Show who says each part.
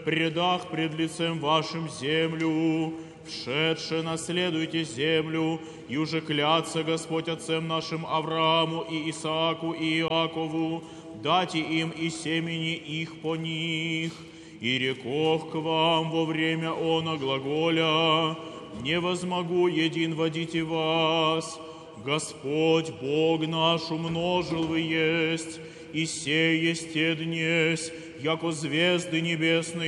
Speaker 1: предах пред лицем вашим землю, вшедше наследуйте землю, и уже клятся Господь отцем нашим Аврааму и Исааку и Иакову, дайте им и семени их по них. И рекох к вам во время она глаголя, не возмогу един водите вас. Господь Бог наш умножил вы есть, и сей есте днесь, яко звезды небесные,